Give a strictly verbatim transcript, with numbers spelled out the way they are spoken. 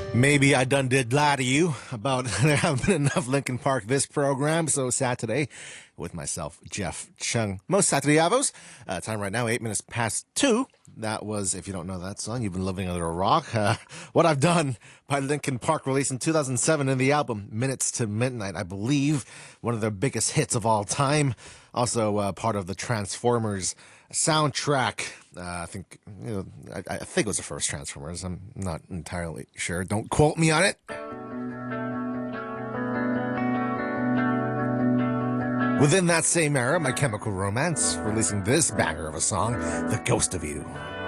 Maybe I done did lie to you about there haven't been enough Linkin Park this program. So Saturday with myself, Jeff Chung. Most Saturday Avos. Uh, time right now, eight minutes past two. That was, if you don't know that song, you've been living under a rock. Uh, What I've Done by Linkin Park, released in two thousand seven in the album Minutes to Midnight, I believe. One of their biggest hits of all time. Also uh, part of the Transformers soundtrack. Uh, I think you know, I, I think it was the first Transformers. I'm not entirely sure. Don't quote me on it. Within that same era, My Chemical Romance releasing this banger of a song, "The Ghost of You."